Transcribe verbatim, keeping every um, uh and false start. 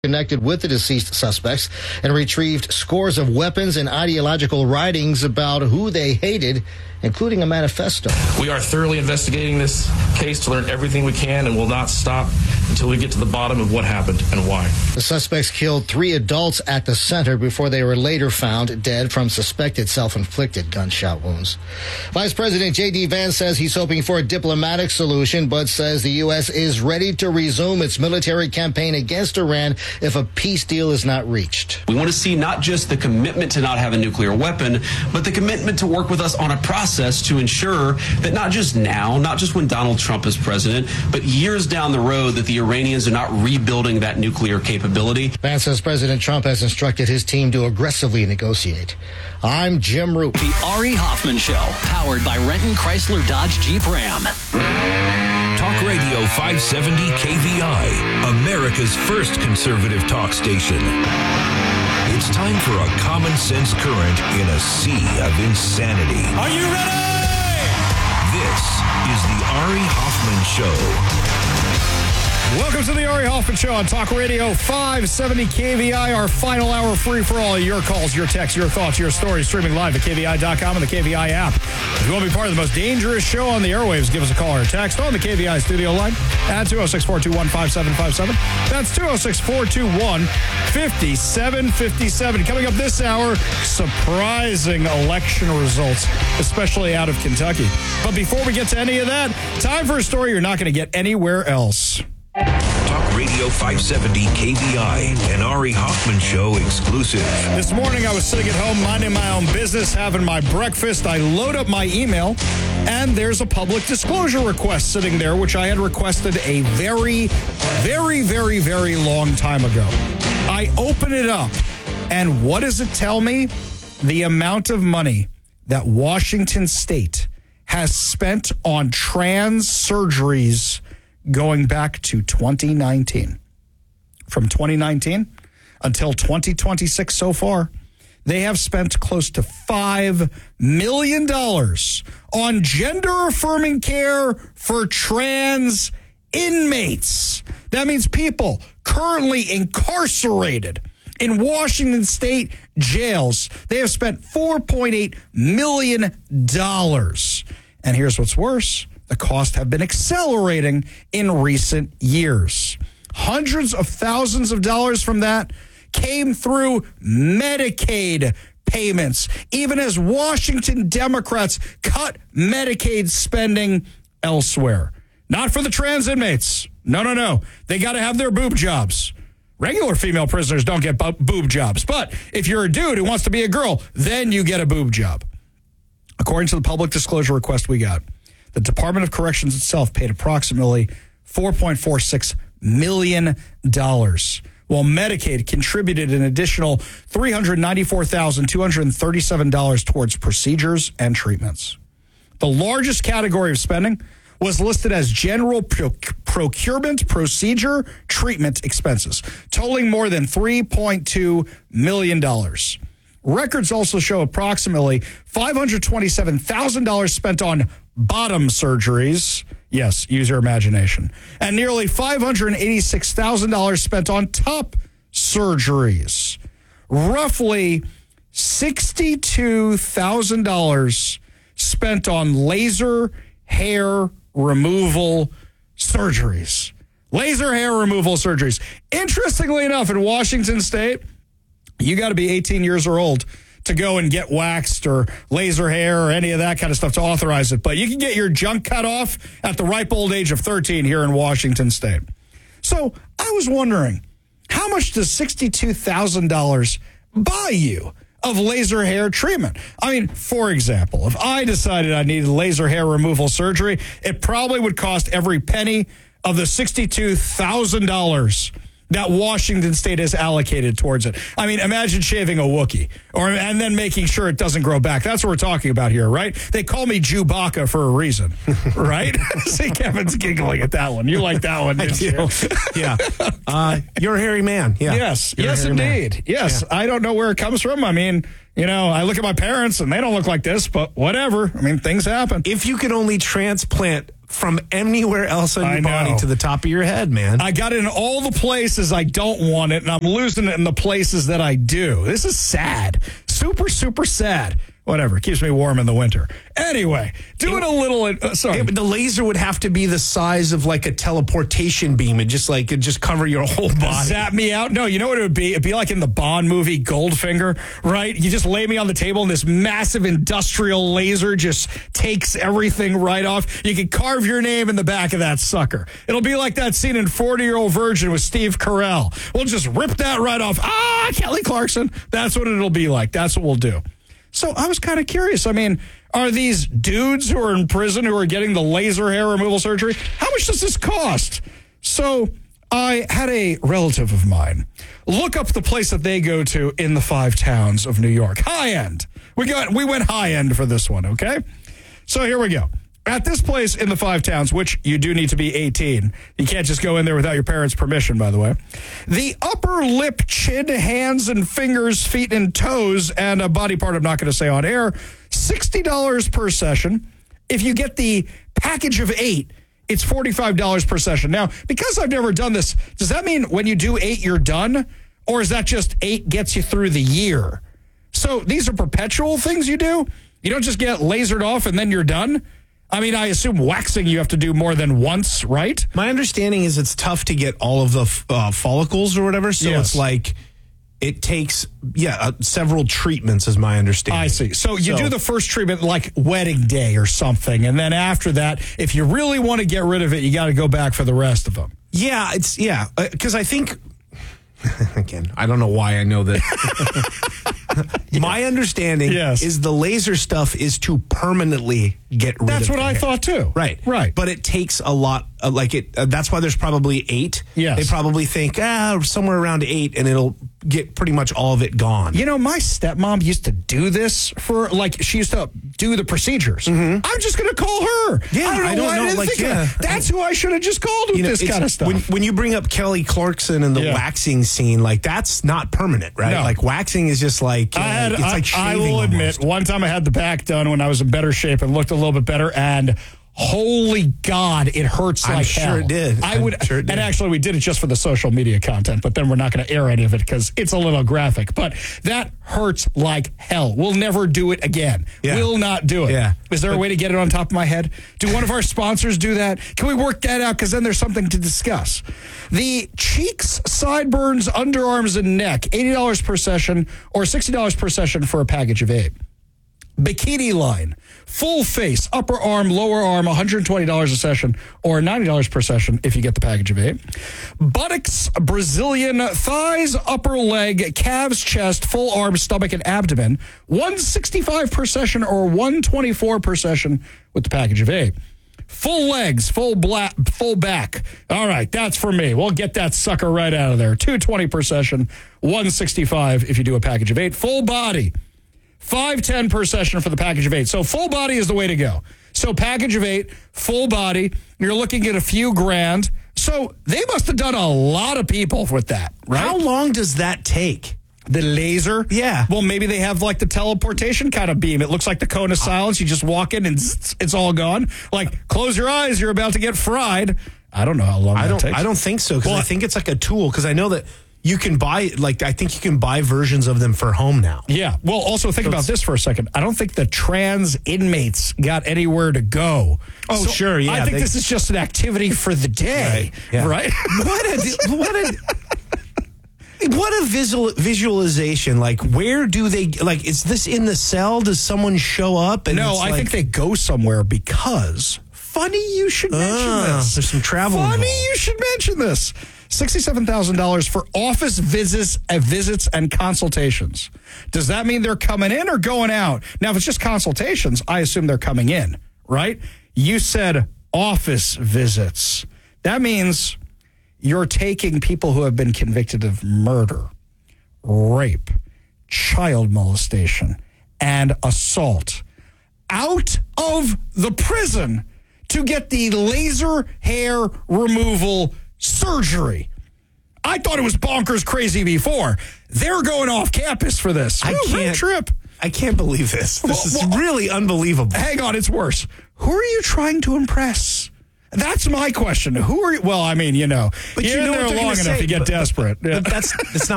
connected with the deceased suspects and retrieved scores of weapons and ideological writings about who they hated, including a manifesto. We are thoroughly investigating this case to learn everything we can and will not stop until we get to the bottom of what happened and why. The suspects killed three adults at the center before they were later found dead from suspected self-inflicted gunshot wounds. Vice President J D. Vance says he's hoping for a diplomatic solution, but says the U S is ready to resume its military campaign against Iran if a peace deal is not reached. We want to see not just the commitment to not have a nuclear weapon, but the commitment to work with us on a process to ensure that not just now, not just when Donald Trump is president, but years down the road that the Iranians are not rebuilding that nuclear capability. Vance says President Trump has instructed his team to aggressively negotiate. I'm Jim Root. The Ari Hoffman Show, powered by Renton Chrysler Dodge Jeep Ram. Talk Radio five seventy K V I, America's first conservative talk station. It's time for a common sense current in a sea of insanity. Are you ready? This is the Ari Hoffman Show. Welcome to the Ari Hoffman Show on Talk Radio five seventy K V I, our final hour free for all your calls, your texts, your thoughts, your stories, streaming live at K V I dot com and the K V I app. If you want to be part of the most dangerous show on the airwaves, give us a call or a text on the K V I studio line at two oh six, four two one, five seven five seven. That's two oh six, four two one, five seven five seven. Coming up this hour, surprising election results, especially out of Kentucky. But before we get to any of that, time for a story you're not going to get anywhere else. Talk Radio five seventy K V I, an Ari Hoffman Show exclusive. This morning I was sitting at home minding my own business, having my breakfast. I load up my email, and there's a public disclosure request sitting there, which I had requested a very, very, very, very long time ago. I open it up, and what does it tell me? The amount of money that Washington State has spent on trans surgeries going back to twenty nineteen. From twenty nineteen until twenty twenty-six so far, they have spent close to five million dollars on gender-affirming care for trans inmates. That means people currently incarcerated in Washington State jails. They have spent four point eight million dollars. And here's what's worse. The costs have been accelerating in recent years. Hundreds of thousands of dollars from that came through Medicaid payments, even as Washington Democrats cut Medicaid spending elsewhere. Not for the trans inmates. No, no, no. They got to have their boob jobs. Regular female prisoners don't get bo- boob jobs. But if you're a dude who wants to be a girl, then you get a boob job. According to the public disclosure request we got, the Department of Corrections itself paid approximately four point four six million dollars, while Medicaid contributed an additional three hundred ninety-four thousand two hundred thirty-seven dollars towards procedures and treatments. The largest category of spending was listed as general pro- procurement, procedure, treatment expenses, totaling more than three point two million dollars. Records also show approximately five hundred twenty-seven thousand dollars spent on bottom surgeries. Yes, use your imagination. And nearly five hundred eighty-six thousand dollars spent on top surgeries. Roughly sixty-two thousand dollars spent on laser hair removal surgeries. Laser hair removal surgeries. Interestingly enough, in Washington State, you got to be eighteen years or old to go and get waxed or laser hair or any of that kind of stuff to authorize it. But you can get your junk cut off at the ripe old age of thirteen here in Washington State. So I was wondering, how much does sixty-two thousand dollars buy you of laser hair treatment? I mean, for example, if I decided I needed laser hair removal surgery, it probably would cost every penny of the sixty-two thousand dollars that Washington State has allocated towards it. I mean, imagine shaving a Wookiee or and then making sure it doesn't grow back. That's what we're talking about here, right? They call me Chewbacca for a reason, right? See, Kevin's giggling at that one. You like that one, didn't you? Yeah. Uh, you're a hairy man. Yeah. Yes. You're yes, indeed. Man. Yes. Yeah. I don't know where it comes from. I mean, you know, I look at my parents and they don't look like this, but whatever. I mean, things happen. If you could only transplant from anywhere else on I your body know. to the top of your head, man. I got it in all the places I don't want it, and I'm losing it in the places that I do. This is sad. Super, super sad. Whatever. Keeps me warm in the winter. Anyway, doing a little... Uh, sorry. Yeah, but the laser would have to be the size of like a teleportation beam and just like it'd just cover your whole body. Zap me out? No, you know what it would be? It'd be like in the Bond movie Goldfinger, right? You just lay me on the table and this massive industrial laser just takes everything right off. You can carve your name in the back of that sucker. It'll be like that scene in forty-Year-Old Virgin with Steve Carell. We'll just rip that right off. Ah, Kelly Clarkson. That's what it'll be like. That's what we'll do. So I was kind of curious. I mean, are these dudes who are in prison who are getting the laser hair removal surgery, how much does this cost? So I had a relative of mine look up the place that they go to in the five towns of New York. High end. We got we went high end for this one, okay? So here we go. At this place in the five towns, which you do need to be eighteen. You can't just go in there without your parents' permission, by the way. The upper lip, chin, hands, and fingers, feet, and toes, and a body part I'm not going to say on air, sixty dollars per session. If you get the package of eight, it's forty-five dollars per session. Now, because I've never done this, does that mean when you do eight, you're done? Or is that just eight gets you through the year? So these are perpetual things you do? You don't just get lasered off and then you're done? I mean, I assume waxing you have to do more than once, right? My understanding is it's tough to get all of the uh, follicles or whatever. So Yes. it's like it takes, yeah, uh, several treatments is my understanding. I see. So you So- do the first treatment like wedding day or something. And then after that, if you really want to get rid of it, you got to go back for the rest of them. Yeah, it's, yeah, because I think, again, I don't know why I know that. My understanding Yes. is the laser stuff is to permanently get rid That's of what the I hair. thought too. Right, Right. But it takes a lot. Uh, like it. Uh, that's why there's probably eight. Yes. They probably think ah somewhere around eight, and it'll get pretty much all of it gone. You know, my stepmom used to do this for, like, she used to do the procedures. I'm just going to call her. Yeah, I don't know I don't why I know, didn't like, think of yeah. that. That's who I should have just called with You know, this it's- kind of stuff. When, when you bring up Kelly Clarkson and the Yeah. waxing scene, like that's not permanent, right? No. Like waxing is just like uh, I had, it's I, like I shaving will admit, almost. one time I had the back done when I was in better shape and looked a little bit better, and holy God, it hurts I'm like sure hell. it did. I I'm would, sure it did. and actually, we did it just for the social media content, but then we're not going to air any of it because it's a little graphic. But that hurts like hell. We'll never do it again. Yeah. We'll not do it. Yeah. Is there a way to get it on top of my head? Do one of our sponsors do that? Can we work that out? Because then there's something to discuss. The cheeks, sideburns, underarms, and neck, eighty dollars per session or sixty dollars per session for a package of eight. Bikini line, full face, upper arm, lower arm, one hundred twenty dollars a session or ninety dollars per session if you get the package of eight. Buttocks, Brazilian, thighs, upper leg, calves, chest, full arm, stomach, and abdomen, one hundred sixty-five dollars per session or one hundred twenty-four dollars per session with the package of eight. Full legs, full black, full back. All right, that's for me. We'll get that sucker right out of there. two hundred twenty dollars per session, one hundred sixty-five dollars if you do a package of eight. Full body. five hundred ten dollars per session for the package of eight. So full body is the way to go. So package of eight, full body, you're looking at a few grand. So they must have done a lot of people with that, right? How long does that take? The laser? Yeah. Well, maybe they have like the teleportation kind of beam. It looks like the cone of silence. You just walk in and zzz, it's all gone. Like, close your eyes, you're about to get fried. I don't know how long I that don't. takes. I don't think so because Well, I think it's like a tool. Because I know that you can buy like I think you can buy versions of them for home now. Yeah. Well, also think about this for a second. I don't think the trans inmates got anywhere to go. Oh, sure, yeah, I think they- this is just an activity for the day, Right, yeah. right? What a what a what a visual visualization. Like, where do they like? Is this in the cell? Does someone show up? And No, it's I like, think they go somewhere because funny you should mention Ah, this. there's some travel Funny involved. you should mention this. sixty-seven thousand dollars for office visits, uh, visits and consultations. Does that mean they're coming in or going out? Now, if it's just consultations, I assume they're coming in, right? You said office visits. That means you're taking people who have been convicted of murder, rape, child molestation, and assault out of the prison to get the laser hair removal surgery. I thought it was bonkers crazy before. They're going off campus for this. I Ooh, road can't trip. I can't believe this. This Well, is well, really unbelievable. Hang on, it's worse. Who are you trying to impress? That's my question. Who are you? Well, I mean, you know, But you're you know there what they're long gonna enough say, to get but- desperate. Yeah. But that's that's not